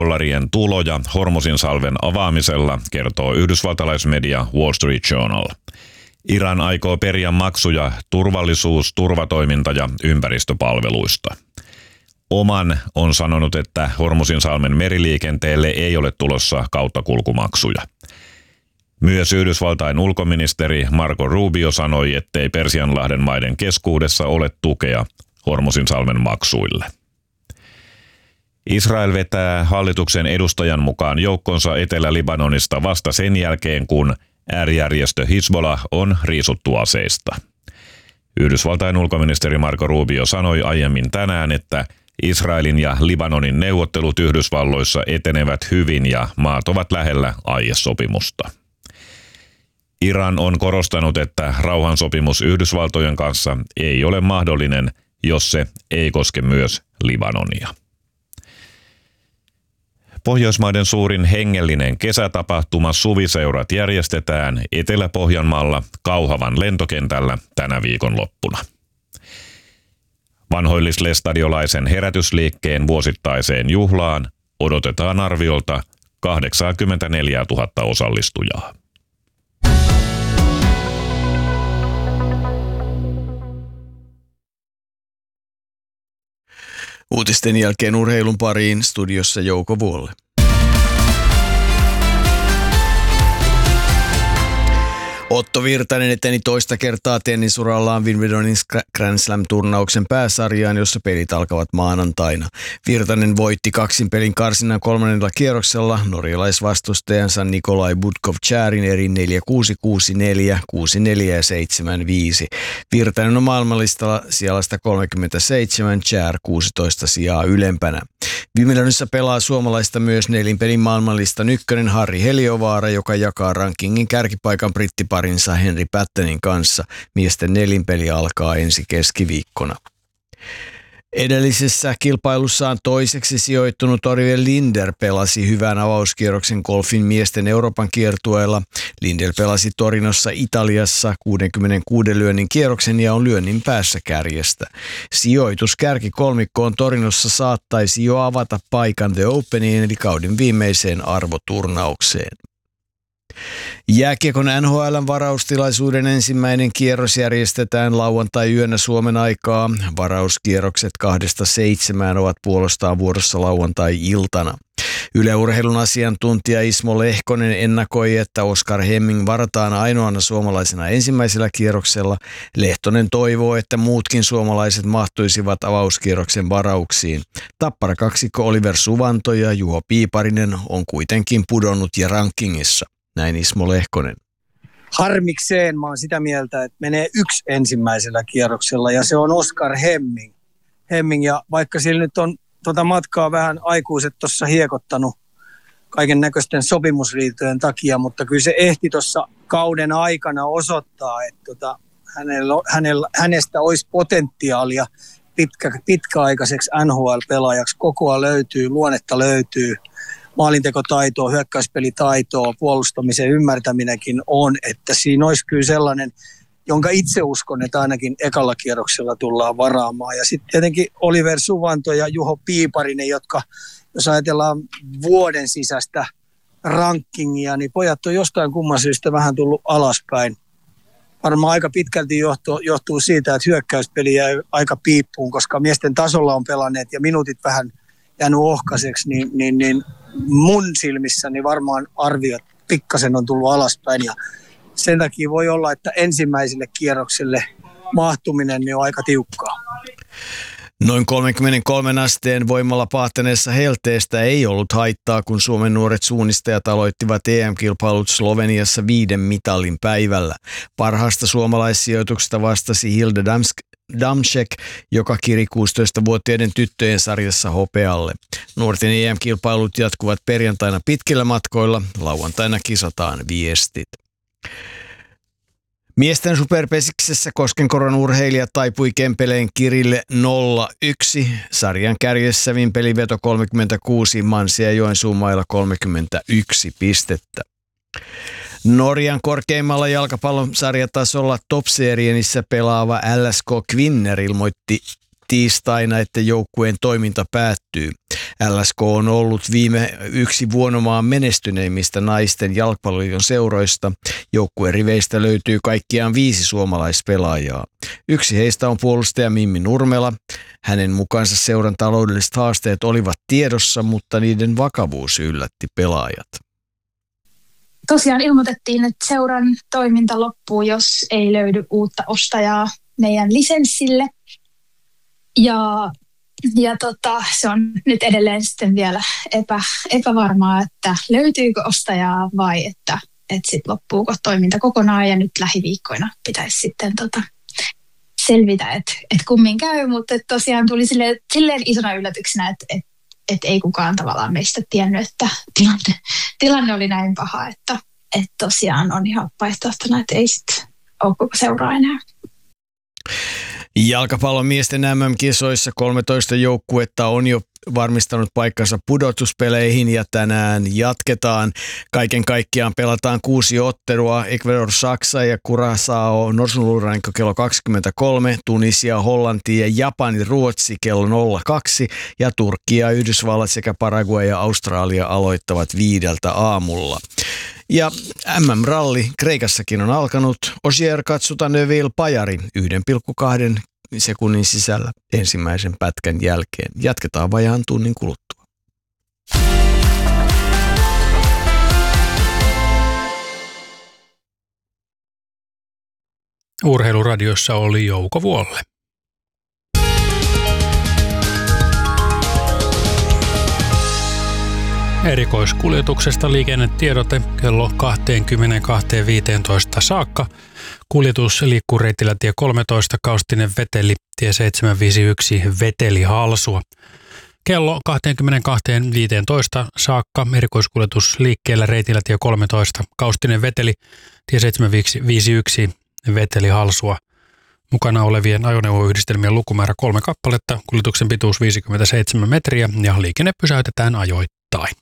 dollarien tuloja Hormuzinsalven avaamisella, kertoo yhdysvaltalaismedia Wall Street Journal. Iran aikoo periä maksuja turvallisuus-, turvatoiminta- ja ympäristöpalveluista. Oman on sanonut, että Hormuzinsalmen meriliikenteelle ei ole tulossa kauttakulkumaksuja. Myös Yhdysvaltain ulkoministeri Marco Rubio sanoi, ettei Persianlahden maiden keskuudessa ole tukea Hormuzinsalmen maksuille. Israel vetää hallituksen edustajan mukaan joukkonsa Etelä-Libanonista vasta sen jälkeen, kun äärijärjestö Hizbollah on riisuttu aseista. Yhdysvaltain ulkoministeri Marco Rubio sanoi aiemmin tänään, että Israelin ja Libanonin neuvottelut Yhdysvalloissa etenevät hyvin ja maat ovat lähellä aiesopimusta. Iran on korostanut, että rauhansopimus Yhdysvaltojen kanssa ei ole mahdollinen, jos se ei koske myös Libanonia. Pohjoismaiden suurin hengellinen kesätapahtuma Suviseurat järjestetään Etelä-Pohjanmaalla Kauhavan lentokentällä tänä viikonloppuna. Vanhoillislestadiolaisen herätysliikkeen vuosittaiseen juhlaan odotetaan arviolta 84 000 osallistujaa. Uutisten jälkeen urheilun pariin, studiossa Jouko Vuolle. Otto Virtanen eteni toista kertaa tennisurallaan Wimbledonin Grand Slam-turnauksen pääsarjaan, jossa pelit alkavat maanantaina. Virtanen voitti kaksinpelin karsinnan 3. kierroksella norjalaisvastustajansa Nikolai Budkov-Charin eri 4-6, 6-4, 6-4 ja 7-5. Virtanen on maailmanlistalla sijalla 37, Char 16 sijaa ylempänä. Wimbledonissa pelaa suomalaista myös nelinpelin maailmanlistan ykkönen Harri Heliovaara, joka jakaa rankingin kärkipaikan brittiparinsa Henri Pattonin kanssa. Miesten nelinpeli alkaa ensi keskiviikkona. Edellisessä kilpailussaan toiseksi sijoittunut Orivel Linder pelasi hyvän avauskierroksen golfin miesten Euroopan kiertueella. Linder pelasi Torinossa Italiassa 66 lyönnin kierroksen ja on lyönnin päässä kärjestä. Sijoitus kärkikolmikkoon Torinossa saattaisi jo avata paikan The Openiin eli kauden viimeiseen arvoturnaukseen. Jääkiekon NHL:n varaustilaisuuden ensimmäinen kierros järjestetään lauantai-yönä Suomen aikaa. Varauskierrokset 2-7 ovat puolestaan vuorossa lauantai-iltana. Yle Urheilun asiantuntija Ismo Lehkonen ennakoi, että Oskar Hemming varataan ainoana suomalaisena ensimmäisellä kierroksella. Lehtonen toivoo, että muutkin suomalaiset mahtuisivat avauskierroksen varauksiin. Tappara-kaksikko Oliver Suvanto ja Juho Piiparinen on kuitenkin pudonnut ja rankingissa. Näin Ismo Lehkonen. Harmikseen mä oon sitä mieltä, että menee yksi ensimmäisellä kierroksella ja se on Oskar Hemming ja vaikka sillä nyt on matkaa vähän aikuiset tuossa hiekottanut kaiken näköisten sopimusriitojen takia, mutta kyllä se ehti tuossa kauden aikana osoittaa, että hänestä olisi potentiaalia pitkäaikaiseksi NHL-pelaajaksi. Kokoa löytyy, luonnetta löytyy. Maalintekotaitoa, hyökkäyspelitaitoa, puolustamisen ymmärtäminenkin on, että siinä olisi kyllä sellainen, jonka itse uskon, että ainakin ekalla kierroksella tullaan varaamaan. Ja sitten tietenkin Oliver Suvanto ja Juho Piiparinen, jotka jos ajatellaan vuoden sisäistä rankingia, niin pojat on jostain kumman syystä vähän tullut alaspäin. Varmaan aika pitkälti johtuu siitä, että hyökkäyspeli jäi aika piippuun, koska miesten tasolla on pelanneet ja minuutit vähän jäänyt ohkaiseksi, niin mun silmissäni varmaan arviot pikkasen on tullut alaspäin ja sen takia voi olla, että ensimmäiselle kierrokselle mahtuminen niin on aika tiukkaa. Noin 33 asteen voimalla pahtaneessa helteestä ei ollut haittaa, kun Suomen nuoret suunnistajat aloittivat EM-kilpailut Sloveniassa 5 mitalin päivällä. Parhaasta suomalaissijoituksesta vastasi Hilde Damschek, joka kiri 16-vuotiaiden tyttöjen sarjassa hopealle. Nuorten EM-kilpailut jatkuvat perjantaina pitkillä matkoilla, lauantaina kisataan viestit. Miesten superpesiksessä Koskenkorvan urheilijat taipui Kempeleen kirille 0-1. Sarjan kärjessä peliveto 36, Mansi ja Joensuun mailla 31 pistettä. Norjan korkeimmalla jalkapallon sarjatasolla Top Serienissä pelaava LSK Kvinner ilmoitti tiistaina, että joukkueen toiminta päättyy. LSK on ollut viime yksi vuonomaan menestyneimmistä naisten jalkapalloliiton seuroista. Joukkueen riveistä löytyy kaikkiaan 5 suomalaispelaajaa. Yksi heistä on puolustaja Mimmi Nurmela. Hänen mukaansa seuran taloudelliset haasteet olivat tiedossa, mutta niiden vakavuus yllätti pelaajat. Tosiaan ilmoitettiin, että seuran toiminta loppuu, jos ei löydy uutta ostajaa meidän lisenssille. Ja se on nyt edelleen sitten vielä epävarmaa, että löytyykö ostajaa vai että sitten loppuuko toiminta kokonaan. Ja nyt lähiviikkoina pitäisi sitten selvitä, että kummin käy, mutta tosiaan tuli silleen isona yllätyksenä, että ei kukaan tavallaan meistä tiennyt, että tilanne oli näin paha, että tosiaan on ihan vaihtoehtona, että ei sitten ole koko seuraa enää. Jalkapallon miesten MM-kisoissa 13 joukkuetta on jo varmistanut paikkansa pudotuspeleihin ja tänään jatketaan. Kaiken kaikkiaan pelataan 6 ottelua. Ecuador, Saksa ja Curaçao Norsunluurannikko kello 23, Tunisia, Hollanti ja Japani, Ruotsi kello 02 ja Turkki ja Yhdysvallat sekä Paraguay ja Australia aloittavat 5 aamulla. Ja MM-ralli Kreikassakin on alkanut. Ogier Katsuta Neuville Pajari 1,2 sekunnin sisällä ensimmäisen pätkän jälkeen. Jatketaan vajaan tunnin kuluttua. Urheiluradiossa oli Jouko Vuolle. Erikoiskuljetuksesta liikennetiedote kello 22.15 saakka. Kuljetus liikkuu reitillä tie 13 Kaustinen Veteli, tie 751 Veteli Halsua. Kello 22.15 saakka erikoiskuljetus liikkeellä reitillä tie 13 Kaustinen Veteli, tie 751 Veteli Halsua. Mukana olevien ajoneuvoyhdistelmien lukumäärä 3 kappaletta, kuljetuksen pituus 57 metriä ja liikenne pysäytetään ajoittain.